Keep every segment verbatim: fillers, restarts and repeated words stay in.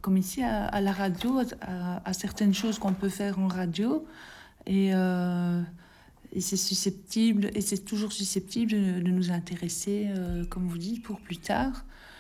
comme ici à, à la radio, à, à certaines choses qu'on peut faire en radio. Et, euh, et c'est susceptible, et c'est toujours susceptible de, de nous intéresser, euh, comme vous dites, pour plus tard.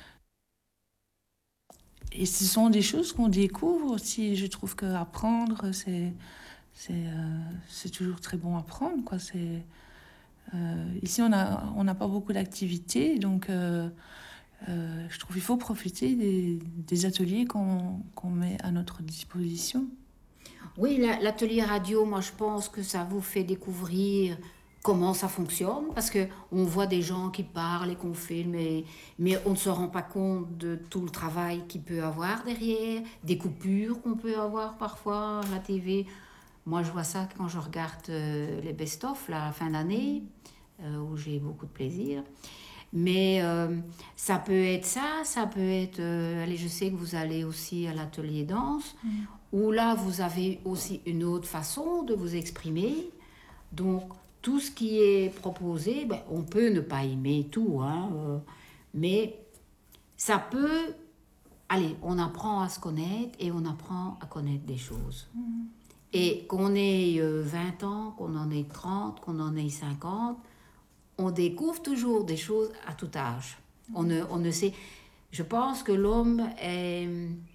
Et ce sont des choses qu'on découvre aussi. Je trouve qu'apprendre, c'est, c'est, euh, c'est toujours très bon à apprendre, quoi. C'est, euh, ici, on n'a on n'a pas beaucoup d'activités, donc euh, euh, je trouve qu'il faut profiter des, des ateliers qu'on, qu'on met à notre disposition. Oui, la- l'atelier radio, moi je pense que ça vous fait découvrir comment ça fonctionne, parce que on voit des gens qui parlent et qu'on filme, et- mais on ne se rend pas compte de tout le travail qu'il peut avoir derrière, des coupures qu'on peut avoir parfois à la T V. Moi je vois ça quand je regarde euh, les best-of, la fin d'année, euh, où j'ai beaucoup de plaisir. Mais euh, ça peut être ça, ça peut être... euh, allez, je sais que vous allez aussi à l'atelier danse, où là, vous avez aussi une autre façon de vous exprimer. Donc, tout ce qui est proposé, ben, on peut ne pas aimer tout, hein, euh, mais ça peut... Allez, on apprend à se connaître et on apprend à connaître des choses. Et qu'on ait euh, vingt ans, qu'on en ait trente, qu'on en ait cinquante, on découvre toujours des choses à tout âge. On ne, on ne sait... Je pense que l'homme est,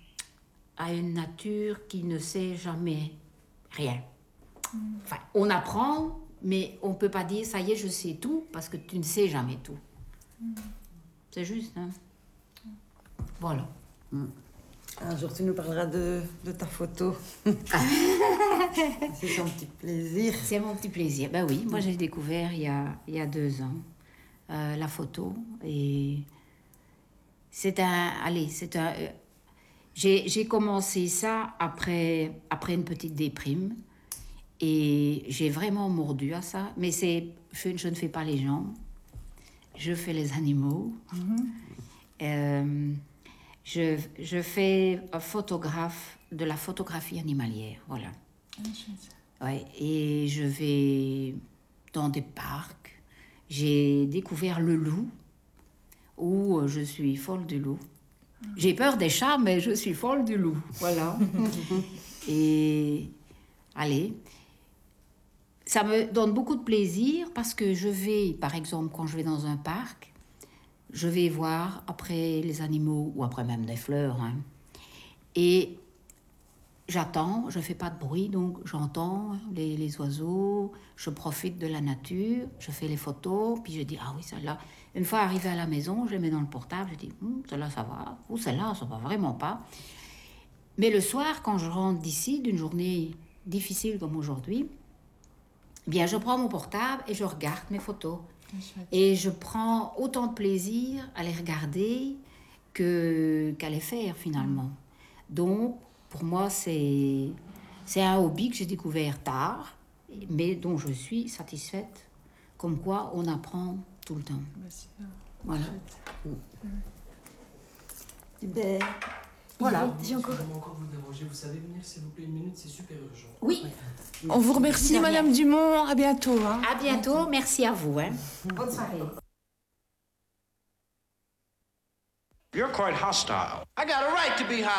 a une nature qui ne sait jamais rien. Enfin, on apprend, mais on ne peut pas dire, ça y est, je sais tout, parce que tu ne sais jamais tout. C'est juste, hein? Voilà. Un jour, tu nous parleras de, de ta photo. C'est son petit plaisir. C'est mon petit plaisir. Ben oui, moi j'ai découvert il y a, il y a deux ans euh, la photo. Et c'est un... Allez, c'est un... euh, j'ai, j'ai commencé ça après, après une petite déprime. Et j'ai vraiment mordu à ça. Mais c'est, je, je ne fais pas les gens. Je fais les animaux. Euh, je, je fais un photographe de la photographie animalière. Voilà. Ouais, et je vais dans des parcs. J'ai découvert le loup, où euh, je suis folle du loup. J'ai peur des chats, mais je suis folle du loup. Voilà. Et allez, ça me donne beaucoup de plaisir parce que je vais, par exemple, quand je vais dans un parc, je vais voir après les animaux ou après même des fleurs, hein. Et j'attends, je ne fais pas de bruit, donc j'entends les, les oiseaux, je profite de la nature, je fais les photos, puis je dis, ah oui, celle-là. Une fois arrivée à la maison, je les mets dans le portable, je dis, Hum, celle-là, ça va, ou celle-là, ça va vraiment pas. Mais le soir, quand je rentre d'ici, d'une journée difficile comme aujourd'hui, bien, je prends mon portable et je regarde mes photos. Et je prends autant de plaisir à les regarder que, qu'à les faire, finalement. Donc, pour moi, c'est, c'est un hobby que j'ai découvert tard, mais dont je suis satisfaite. Comme quoi, on apprend tout le temps. Voilà. Ben, Voilà. J'ai encore... encore vous déranger. Vous savez venir, s'il vous plaît, une minute, c'est super urgent. Oui. On vous remercie, Madame Dumont. À bientôt. Hein. À bientôt. Merci à vous. Hein. Bonne soirée. You're quite hostile. I got a right to be hostile.